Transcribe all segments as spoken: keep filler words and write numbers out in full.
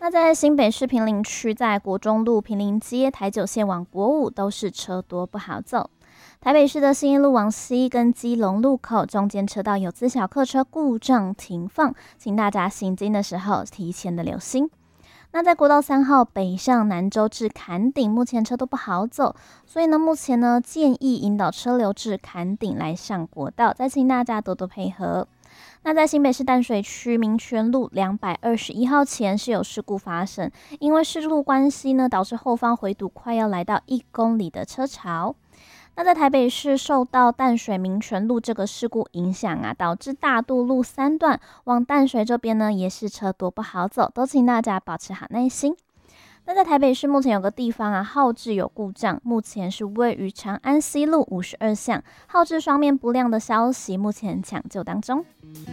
那在新北市坪林区，在国中路、坪林街、台九线往国五都是车多不好走。台北市的信义路往西跟基隆路口中间车道有自小客车故障停放，请大家行经的时候提前的留心。那在国道三号北上南州至坎顶，目前车都不好走，所以呢，目前呢建议引导车流至坎顶来上国道，再请大家多多配合。那在新北市淡水区民权路两百二十一号前是有事故发生，因为事故关系呢，导致后方回堵快要来到一公里的车潮。那在台北市受到淡水民权路这个事故影响啊，导致大渡路三段往淡水这边呢也是车多不好走，都请大家保持好耐心。那在台北市目前有个地方啊，号志有故障，目前是位于长安西路五十二巷，号志双面不亮的消息，目前抢救当中。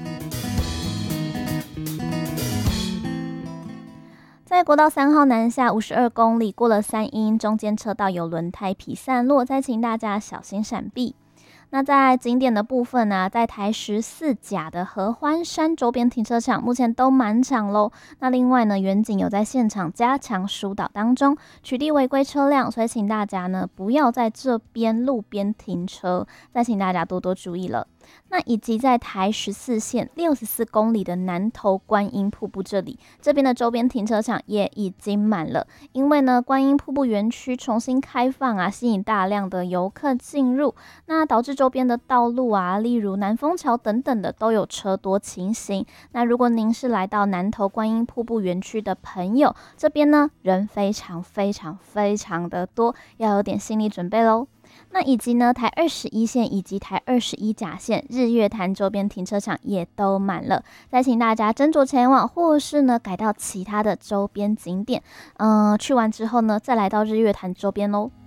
在国道三号南下五十二公里，过了三阴，中间车道有轮胎皮散落，再请大家小心闪避。那在景点的部分呢、啊，在台十四甲的合欢山周边停车场目前都满场喽。那另外呢，远景有在现场加强疏导当中，取缔违规车辆，所以请大家呢不要在这边路边停车，再请大家多多注意了。那以及在台十四线六十四公里的南投观音瀑布这里，这边的周边停车场也已经满了，因为呢观音瀑布园区重新开放啊，吸引大量的游客进入，那导致周边的道路啊，例如南丰桥等等的都有车多情形。那如果您是来到南投观音瀑布园区的朋友，这边呢人非常非常非常的多，要有点心理准备咯。那以及呢，台二十一线以及台二十一甲线日月潭周边停车场也都满了，再请大家斟酌前往，或是呢改到其他的周边景点，嗯、呃，去完之后呢，再来到日月潭周边咯。